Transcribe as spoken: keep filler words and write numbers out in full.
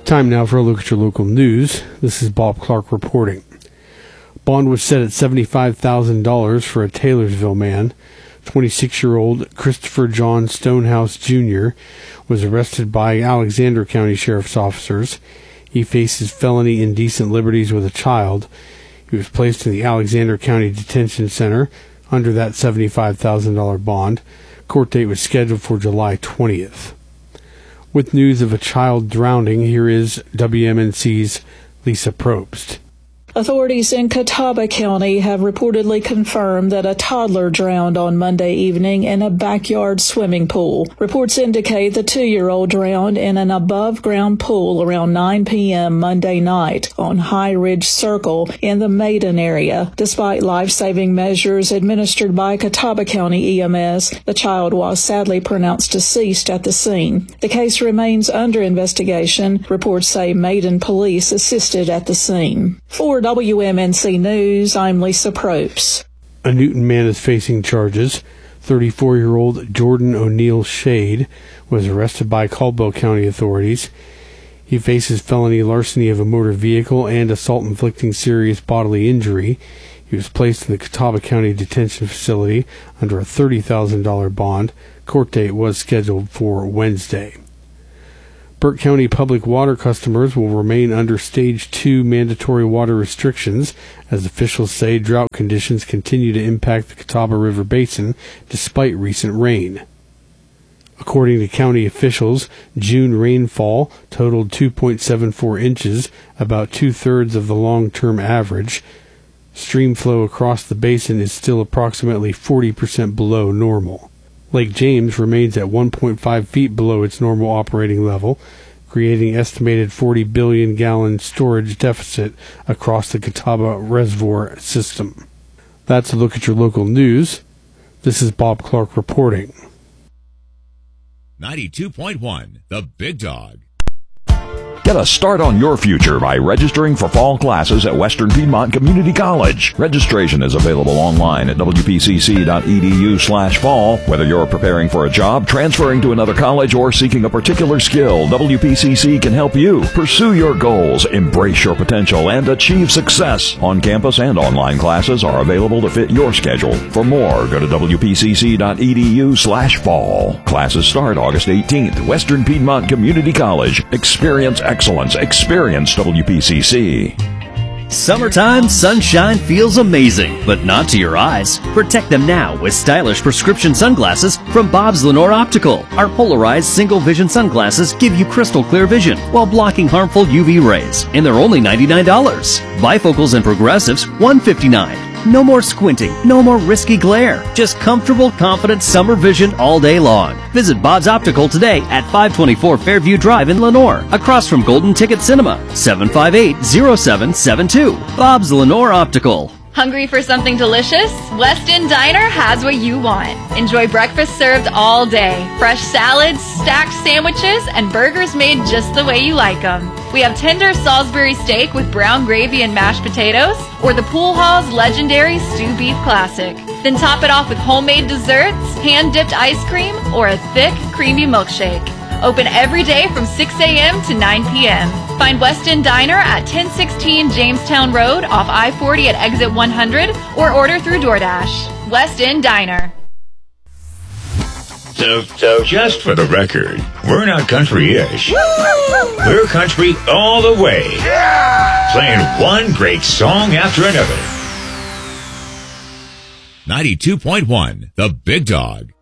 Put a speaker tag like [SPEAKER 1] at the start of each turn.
[SPEAKER 1] Time now for a look at your local news. This is Bob Clark reporting. Bond was set at seventy-five thousand dollars for a Taylorsville man. twenty-six-year-old Christopher John Stonehouse Junior was arrested by Alexander County Sheriff's officers. He faces felony indecent liberties with a child. He was placed in the Alexander County Detention Center under that seventy-five thousand dollars bond. Court date was scheduled for July twentieth. With news of a child drowning, here is W M N C's Lisa Probst.
[SPEAKER 2] Authorities in Catawba County have reportedly confirmed that a toddler drowned on Monday evening in a backyard swimming pool. Reports indicate the two-year-old drowned in an above-ground pool around nine p.m. Monday night on High Ridge Circle in the Maiden area. Despite life-saving measures administered by Catawba County E M S, the child was sadly pronounced deceased at the scene. The case remains under investigation. Reports say Maiden police assisted at the scene. For W M N C News, I'm Lisa Probst.
[SPEAKER 1] A Newton man is facing charges. thirty-four-year-old Jordan O'Neill Shade was arrested by Caldwell County authorities. He faces felony larceny of a motor vehicle and assault inflicting serious bodily injury. He was placed in the Catawba County Detention Facility under a thirty thousand dollars bond. Court date was scheduled for Wednesday. Burke County public water customers will remain under Stage two mandatory water restrictions as officials say drought conditions continue to impact the Catawba River Basin despite recent rain. According to county officials, June rainfall totaled two point seven four inches, about two-thirds of the long-term average. Stream flow across the basin is still approximately forty percent below normal. Lake James remains at one point five feet below its normal operating level, creating estimated forty billion gallon storage deficit across the Catawba Reservoir system. That's a look at your local news. This is Bob Clark reporting.
[SPEAKER 3] ninety-two point one, The Big Dog.
[SPEAKER 4] Get a start on your future by registering for fall classes at Western Piedmont Community College. Registration is available online at w p c c dot e d u slash fall. Whether you're preparing for a job, transferring to another college, or seeking a particular skill, W P C C can help you pursue your goals, embrace your potential, and achieve success. On-campus and online classes are available to fit your schedule. For more, go to w p c c dot e d u slash fall. Classes start August eighteenth. Western Piedmont Community College. Experience excellence. Experience W P C C.
[SPEAKER 5] Summertime sunshine feels amazing, but not to your eyes. Protect them now with stylish prescription sunglasses from Bob's Lenore Optical. Our polarized single vision sunglasses give you crystal clear vision while blocking harmful U V rays, and they're only ninety-nine dollars. Bifocals and progressives, one hundred fifty-nine dollars. No more squinting, no more risky glare. Just comfortable, confident summer vision all day long. Visit Bob's Optical today at five twenty-four Fairview Drive in Lenore, across from Golden Ticket Cinema, seven five eight, zero seven seven two. Bob's Lenore Optical.
[SPEAKER 6] Hungry for something delicious? Westin Diner has what you want. Enjoy breakfast served all day. Fresh salads, stacked sandwiches, and burgers made just the way you like them. We have tender Salisbury steak with brown gravy and mashed potatoes, or the Pool Hall's legendary stew beef classic. Then top it off with homemade desserts, hand-dipped ice cream, or a thick, creamy milkshake. Open every day from six a.m. to nine p.m. Find Westin Diner at ten sixteen Jamestown Road off I forty at exit one hundred or order through DoorDash. Westin Diner.
[SPEAKER 3] So, so just for the record, we're not country-ish. We're country all the way. Yeah! Playing one great song after another. ninety-two point one, The Big Dog.